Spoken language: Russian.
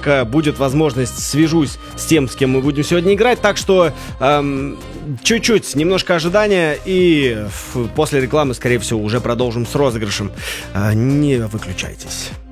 только будет возможность, свяжусь с тем, с кем мы будем сегодня играть. Так что чуть-чуть, немножко ожидания, и после рекламы, скорее всего, уже продолжим с розыгрышем. Не выключайтесь.